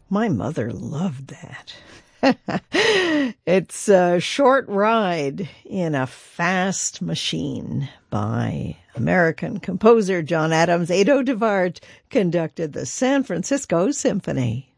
My mother loved that. It's a short ride in a fast machine by American composer John Adams. Ado Devart conducted the San Francisco Symphony.